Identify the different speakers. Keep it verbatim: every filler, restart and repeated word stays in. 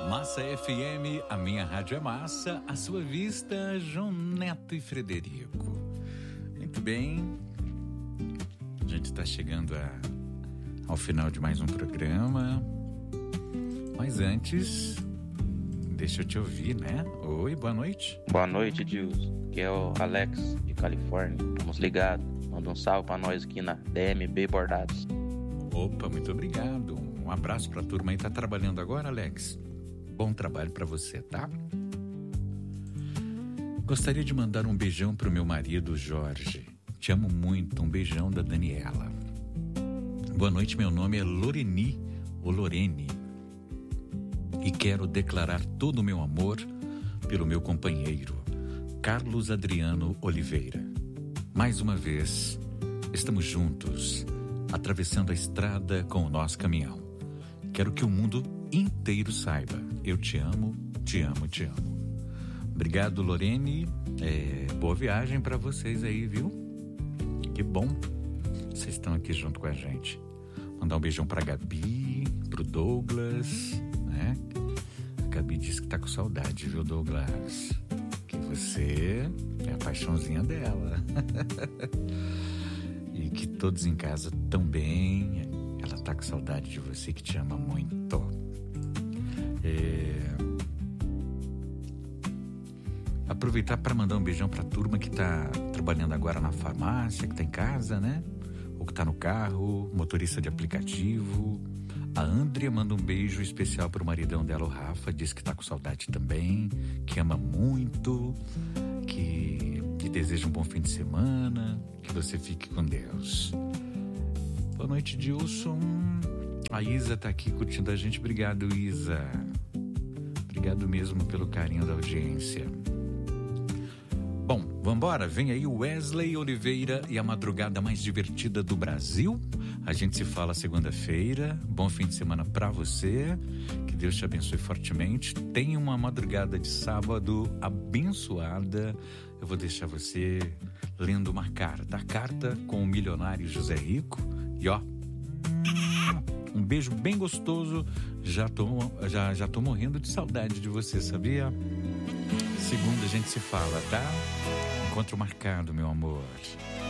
Speaker 1: Massa F M, a minha rádio é massa, a sua vista, João Neto e Frederico. Muito bem, a gente está chegando a, ao final de mais um programa, mas antes, deixa eu te ouvir, né? Oi, boa noite.
Speaker 2: Boa noite, Dilson. Aqui é o Alex, de Califórnia. Vamos ligados. Manda um salve pra nós aqui na D M B Bordados.
Speaker 1: Opa, muito obrigado. Um abraço pra turma aí. Tá trabalhando agora, Alex? Bom trabalho pra você, tá? Gostaria de mandar um beijão pro meu marido, Jorge. Te amo muito. Um beijão da Daniela. Boa noite, meu nome é Loreni, ou Lorene. E quero declarar todo o meu amor pelo meu companheiro, Carlos Adriano Oliveira. Mais uma vez, estamos juntos, atravessando a estrada com o nosso caminhão. Quero que o mundo inteiro saiba, eu te amo, te amo, te amo. Obrigado, Lorene, é, boa viagem para vocês aí, viu? Que bom, vocês estão aqui junto com a gente. Mandar um beijão pra Gabi, pro Douglas, né? A Gabi disse que tá com saudade, viu, Douglas? Que você é a paixãozinha dela. E que todos em casa tão bem. Ela tá com saudade de você, que te ama muito. É... Aproveitar para mandar um beijão pra turma que tá trabalhando agora na farmácia, que tá em casa, né? Ou que tá no carro, motorista de aplicativo. A Andrea manda um beijo especial pro maridão dela, o Rafa, diz que tá com saudade também, que ama muito, que, que deseja um bom fim de semana, que você fique com Deus. Boa noite, Dilson. A Isa tá aqui curtindo a gente. Obrigado, Isa. Obrigado mesmo pelo carinho da audiência. Bom, vambora, vem aí o Wesley Oliveira e a madrugada mais divertida do Brasil. A gente se fala segunda-feira. Bom fim de semana pra você. Que Deus te abençoe fortemente. Tenha uma madrugada de sábado abençoada. Eu vou deixar você lendo uma carta. A carta com o milionário José Rico. E ó, um beijo bem gostoso. Já tô, já, já tô morrendo de saudade de você, sabia? Segunda a gente se fala, tá? Encontro marcado, meu amor.